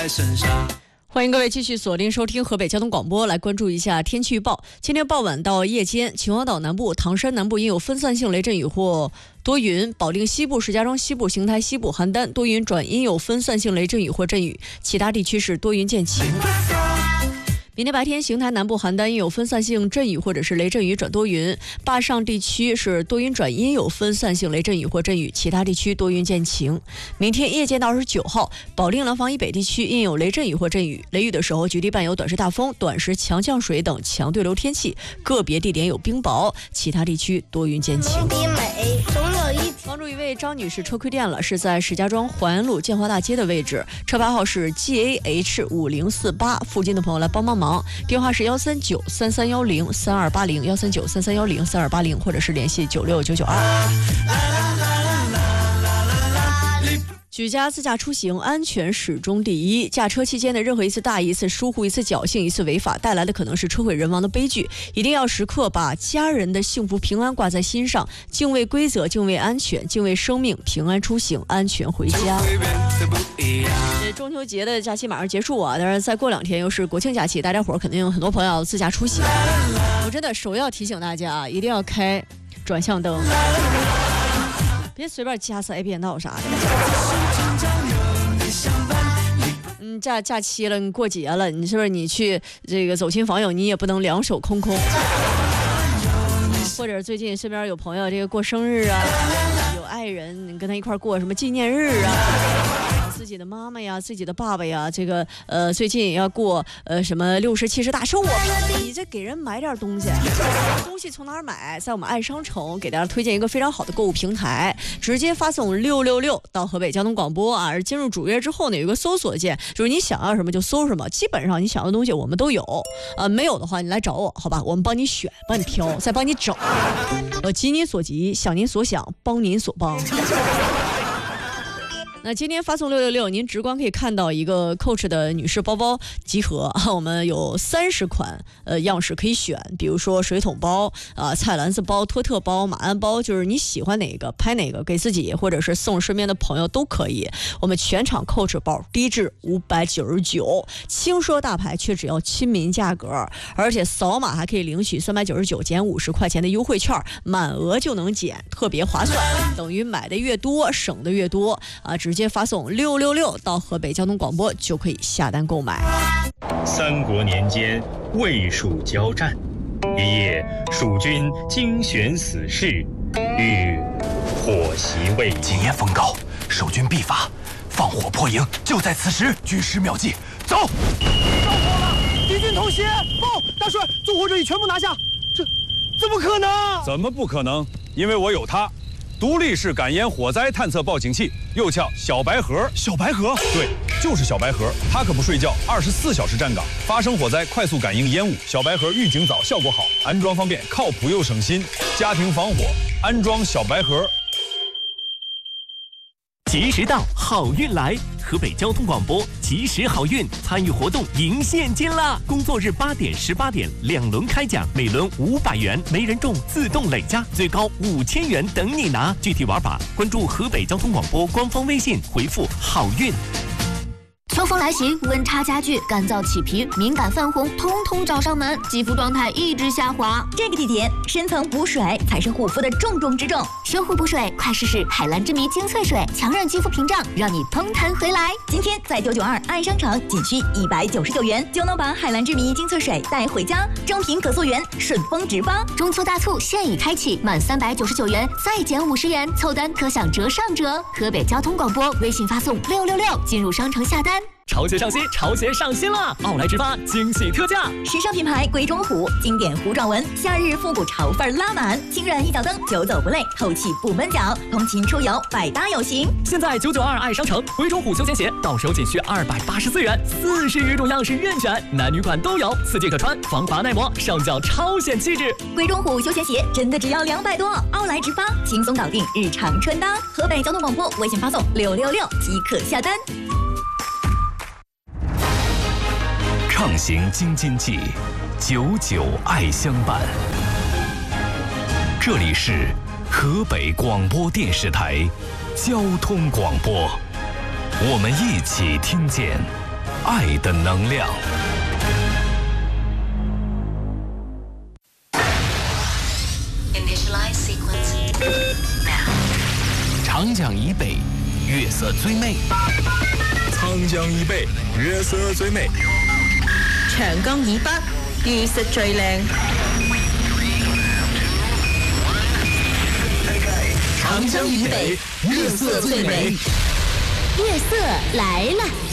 在身上。 欢迎各位继续锁定收听河北交通广播，来关注一下天气预报。今天傍晚到夜间，秦皇岛南部、唐山南部应有分散性雷阵雨或多云，保定西部、石家庄西部、邢台西部、邯郸多云转阴有分散性雷阵雨或阵雨，其他地区是多云见晴。明天白天，邢台南部、邯郸应有分散性阵雨或者是雷阵雨转多云，坝上地区是多云转阴有分散性雷阵雨或阵雨，其他地区多云见晴。明天夜间到29号，保定廊坊以北地区应有雷阵雨或阵雨，雷雨的时候局地伴有短时大风、短时强降水等强对流天气，个别地点有冰雹，其他地区多云见晴。帮助一位张女士车亏电了，是在石家庄淮安路建华大街的位置，车牌号是 GAH5048，附近的朋友来帮忙，电话是13933103280，13933103280，或者是联系96992。举家自驾出行，安全始终第一。驾车期间的任何一次大意、一次疏忽、一次侥幸、一次违法，带来的可能是车毁人亡的悲剧。一定要时刻把家人的幸福平安挂在心上，敬畏规则，敬畏安全，敬畏生命，平安出行，安全回家。中秋节的假期马上结束啊，但是再过2天又是国庆假期，大家伙肯定有很多朋友要自驾出行。我真的首要提醒大家，一定要开转向灯。别随便加塞变道啥的。假期了，你过节了，你是不是你去这个走亲访友，你也不能两手空空？或者最近身边有朋友这个过生日啊，有爱人，你跟他一块过什么纪念日啊？自己的妈妈呀，自己的爸爸呀，这个最近也要过什么60、70大寿啊，你这给人买点东西，东西从哪儿买？在我们爱商城给大家推荐一个非常好的购物平台，直接发送666到河北交通广播啊，而进入主页之后呢，有一个搜索键，就是你想要什么就搜什么，基本上你想要的东西我们都有，没有的话你来找我，好吧，我们帮你选，帮你挑，再帮你找，急您所急，想您所想，帮您所帮。那今天发送666，您直观可以看到一个 Coach 的女士包包集合，我们有30款样式可以选，比如说水桶包、菜篮子包、托特包、马鞍包，就是你喜欢哪个拍哪个，给自己或者是送身边的朋友都可以。我们全场 Coach 包低至599，轻奢大牌却只要亲民价格，而且扫码还可以领取399减50块钱的优惠券，满额就能减，特别划算，等于买的越多省的越多啊！直接发送666到河北交通广播就可以下单购买。 三国年间，魏蜀交战，一夜蜀军精选死士，欲火袭魏。 今夜风高，守军必发，放火破营就在此时，军师妙计，走！着火了，敌军偷袭！报，大帅，纵火者已全部拿下。这怎么可能？ 怎么不可能？因为我有它。独立式感烟火灾探测报警器，又叫小白盒。 小白盒？ 对，就是小白盒。它可不睡觉，24小时站岗，发生火灾快速感应烟雾。小白盒预警早，效果好，安装方便，靠谱又省心。家庭防火，安装小白盒。 吉时到，好运来！河北交通广播吉时好运参与活动赢现金啦！工作日8点、18点2轮开奖，每轮500元，没人中自动累加，最高5000元等你拿。具体玩法关注河北交通广播官方微信，回复好运。 秋风来袭，温差加剧，干燥起皮、敏感泛红，通通找上门，肌肤状态一直下滑。 这个季节，深层补水才是护肤的重中之重。 修护补水，快试试海蓝之谜精粹水，强韧肌肤屏障，让你蓬弹回来。 今天在992爱商城，仅需199元就能把海蓝之谜精粹水带回家，正品可溯源，顺丰直发。 中秋大促现已开启，满399元再减50元，凑单可享折上折。河北交通广播微信发送666进入商城下单。 潮鞋上新，潮鞋上新了！奥莱直发惊喜特价， 时尚品牌鬼冢虎，经典糊状纹，夏日复古潮范拉满，轻软一脚蹬，久走不累，透气不闷脚，通勤出游百搭有型。 现在992爱商城，鬼冢虎休闲鞋到手仅需284元，40余种样式任选，男女款都有，4季可穿，防滑耐磨，上脚超显气质。 鬼冢虎休闲鞋真的只要200多，奥莱直发轻松搞定日常穿搭。河北交通广播微信发送666即可下单。 畅行京津冀，99爱相伴。这里是河北广播电视台交通广播，我们一起听见爱的能量。长江以北，月色最美； 长江以北，月色最美； 長江以北，月色最靚。 长江以北，月色最美。 月色来了。